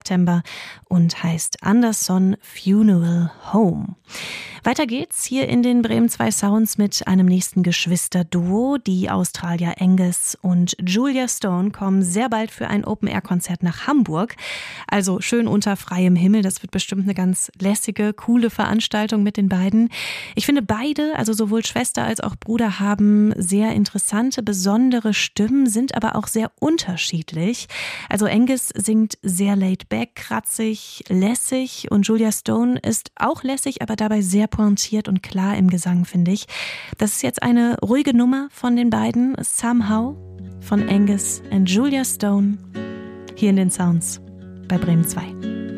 September und heißt Anderson Funeral Home. Weiter geht's hier in den Bremen 2 Sounds mit einem nächsten Geschwisterduo. Die Australier Angus und Julia Stone kommen sehr bald für ein Open-Air-Konzert nach Hamburg. Also schön unter freiem Himmel. Das wird bestimmt eine ganz lässige, coole Veranstaltung mit den beiden. Ich finde beide, also sowohl Schwester als auch Bruder, haben sehr interessante, besondere Stimmen, sind aber auch sehr unterschiedlich. Also Angus singt sehr laid back, kratzig, lässig und Julia Stone ist auch lässig, aber dabei sehr pointiert und klar im Gesang, finde ich. Das ist jetzt eine ruhige Nummer von den beiden, Somehow, von Angus und Julia Stone, hier in den Sounds bei Bremen 2.